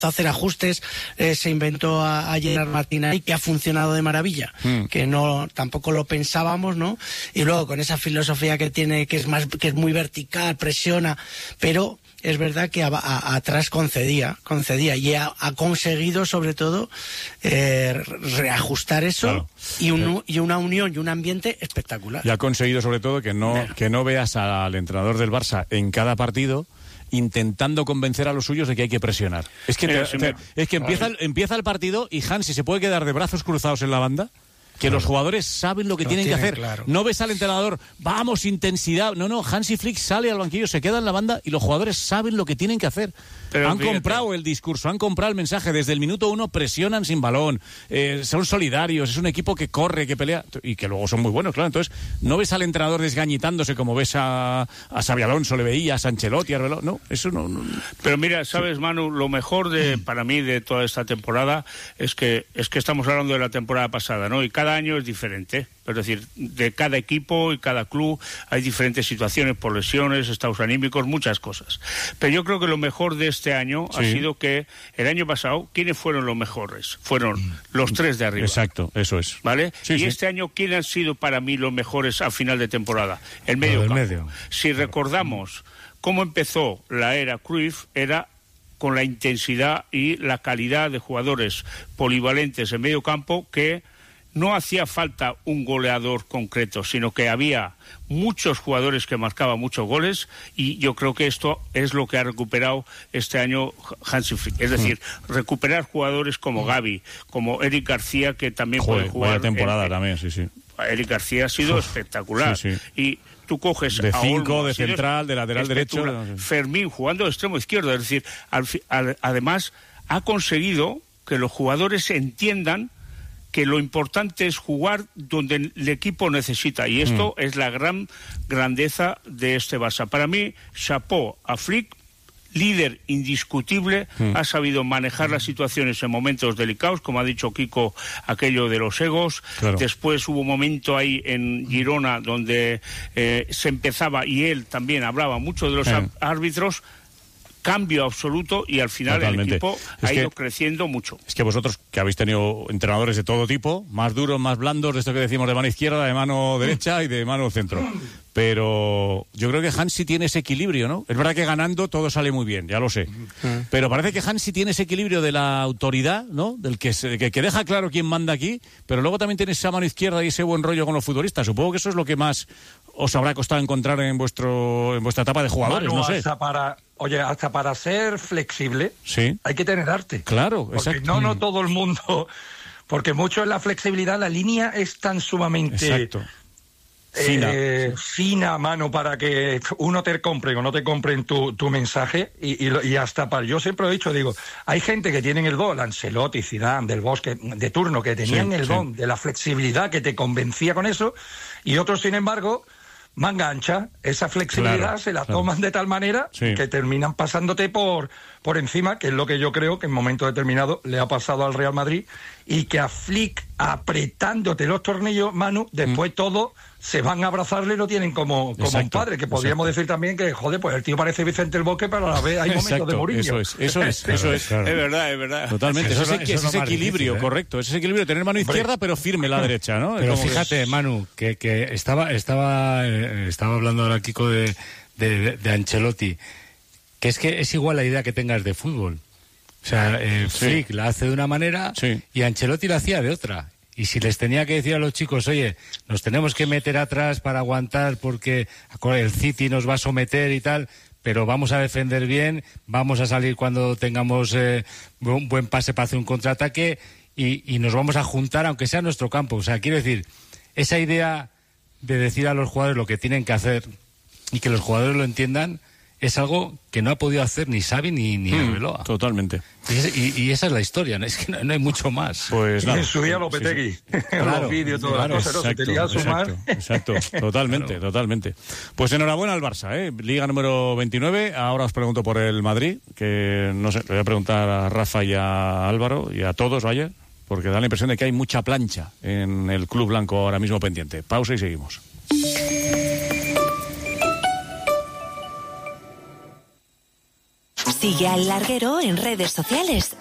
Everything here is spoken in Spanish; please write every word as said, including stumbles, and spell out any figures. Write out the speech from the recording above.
a hacer ajustes, eh, se inventó a, a Gerard Martín ahí, que ha funcionado de maravilla, mm. que no tampoco lo pensábamos, ¿no? Y luego con esa filosofía que tiene, que es más, que es muy vertical, presiona, pero es verdad que a, a, atrás concedía, concedía y ha, ha conseguido sobre todo eh, reajustar eso, claro. y, un, y una unión y un ambiente espectacular. Y ha conseguido sobre todo que no, que no veas al entrenador del Barça en cada partido intentando convencer a los suyos de que hay que presionar. Es que, te, te, es que empieza, empieza el partido y Hansi se puede quedar de brazos cruzados en la banda, que claro. los jugadores saben lo que lo tienen, tienen que hacer. Claro. No ves al entrenador, vamos, intensidad. No, no, Hansi Flick sale al banquillo, se queda en la banda y los jugadores saben lo que tienen que hacer. Pero han fíjate. comprado el discurso, han comprado el mensaje. Desde el minuto uno presionan sin balón, eh, son solidarios, es un equipo que corre, que pelea y que luego son muy buenos, claro. Entonces, no ves al entrenador desgañitándose como ves a, a Xabi Alonso, le veías a Ancelotti, a Arbeloa. No, eso no, no. Pero mira, sabes, Manu, lo mejor de para mí de toda esta temporada es que es que estamos hablando de la temporada pasada, ¿no? Y cada año es diferente. Es decir, de cada equipo y cada club hay diferentes situaciones por lesiones, estados anímicos, muchas cosas. Pero yo creo que lo mejor de este año sí. ha sido que el año pasado, ¿quiénes fueron los mejores? Fueron los tres de arriba. Exacto, eso es. ¿Vale? Sí, y sí. este año, ¿quiénes han sido para mí los mejores a final de temporada? El medio campo. Medio. Si recordamos cómo empezó la era Cruyff, era con la intensidad y la calidad de jugadores polivalentes en medio campo que no hacía falta un goleador concreto, sino que había muchos jugadores que marcaban muchos goles y yo creo que esto es lo que ha recuperado este año Hansi Flick. Es decir, mm. recuperar jugadores como Gavi, como Eric García, que también Joder, puede jugar. Vaya temporada en, también, sí, sí. Eric García ha sido Uf, espectacular. Sí, sí. Y tú coges de a cinco, Olmo, de central, de lateral derecho. Fermín jugando de extremo izquierdo. Es decir, al, al, además ha conseguido que los jugadores entiendan que lo importante es jugar donde el equipo necesita, y esto mm. es la gran grandeza de este Barça. Para mí, chapeau a Flick, líder indiscutible, mm. ha sabido manejar las situaciones en momentos delicados, como ha dicho Kiko, aquello de los egos. Claro. Después hubo un momento ahí en Girona donde eh, se empezaba, y él también hablaba mucho de los mm. árbitros. Cambio absoluto y al final Totalmente. el equipo es ha ido que, creciendo mucho. Es que vosotros, que habéis tenido entrenadores de todo tipo, más duros, más blandos, de esto que decimos de mano izquierda, de mano derecha y de mano centro. Pero yo creo que Hansi tiene ese equilibrio, ¿no? Es verdad que ganando todo sale muy bien, ya lo sé. Pero parece que Hansi tiene ese equilibrio de la autoridad, ¿no? Del que, se, que, que deja claro quién manda aquí, pero luego también tiene esa mano izquierda y ese buen rollo con los futbolistas. Supongo que eso es lo que más os habrá costado encontrar en vuestro en vuestra etapa de jugadores, Manu, no sé. Hasta para, oye, hasta para ser flexible sí. hay que tener arte. Claro, porque exacto. no, no todo el mundo... Porque mucho en la flexibilidad, la línea es tan sumamente... Exacto. Fina. Eh, fina mano para que uno te compre o no te compren tu, tu mensaje y, y, y hasta para, yo siempre he dicho, digo, hay gente que tienen el don, Ancelotti, Zidane, Del Bosque, de turno, que tenían sí, el sí. don de la flexibilidad que te convencía con eso, y otros, sin embargo, manga ancha, esa flexibilidad claro, se la claro. toman de tal manera sí. que terminan pasándote por, por encima, que es lo que yo creo que en momento determinado le ha pasado al Real Madrid, y que a Flick, apretándote los tornillos, Manu, después mm. todo se van a abrazarle y lo tienen como, como un padre, que podríamos exacto. decir también que, joder, pues el tío parece Vicente el Bosque, pero a la vez hay momentos exacto, de Mourinho. Eso es, eso es, eso claro, es. Claro. Es verdad, es verdad. Totalmente, eso, eso, es, eso es ese equilibrio, difícil, ¿eh? Correcto, ese equilibrio, tener mano izquierda, pero firme la derecha, ¿no? Pero fíjate, es... Manu, que, que estaba, estaba, eh, estaba hablando ahora Kiko de, de, de Ancelotti, que es que es igual la idea que tengas de fútbol. O sea, eh, sí. Flick la hace de una manera sí. y Ancelotti la hacía de otra. Y si les tenía que decir a los chicos, oye, nos tenemos que meter atrás para aguantar porque el City nos va a someter y tal, pero vamos a defender bien, vamos a salir cuando tengamos eh, un buen pase para hacer un contraataque y, y nos vamos a juntar aunque sea nuestro campo. O sea, quiero decir, esa idea de decir a los jugadores lo que tienen que hacer y que los jugadores lo entiendan, es algo que no ha podido hacer ni Xavi ni, ni mm, Arbeloa. Totalmente. Y, y, y esa es la historia, ¿no? Es que no, no hay mucho más. Pues nada. En su día Lopetegui, sí, sí. Claro, los vídeos, todas claro, las cosas, exacto, no se te sumar. Exacto, exacto, totalmente, claro. totalmente. Pues enhorabuena al Barça, ¿eh? Liga número veintinueve. Ahora os pregunto por el Madrid, que no sé, le voy a preguntar a Rafa y a Álvaro y a todos, vaya, porque da la impresión de que hay mucha plancha en el club blanco ahora mismo pendiente. Pausa y seguimos. Sigue al Larguero en redes sociales.